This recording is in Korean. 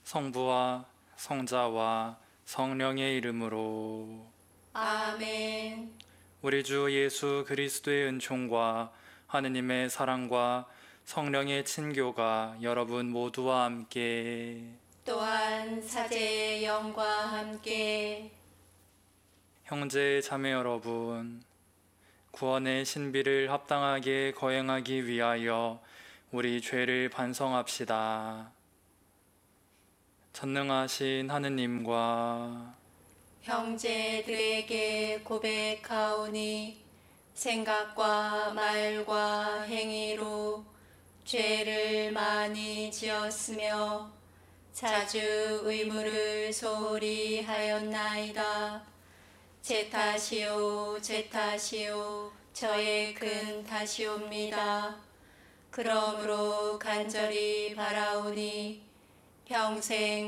성부와 성자와 성령의 이름으로. 아멘. 우리 주 예수 그리스도의 은총과 하느님의 사랑과 성령의 친교가 여러분 모두와 함께 또한 사제의 영과 함께 형제 자매 여러분, 구원의 신비를 합당하게 거행하기 위하여 우리 죄를 반성합시다. 전능하신 하느님과 형제들에게 고백하오니 생각과 말과 행위로 죄를 많이 지었으며 자주 의무를 소홀히 하였나이다. 제 탓이요, 제 탓이요, 저의 큰 탓이옵니다. 그러므로 간절히 바라오니 평생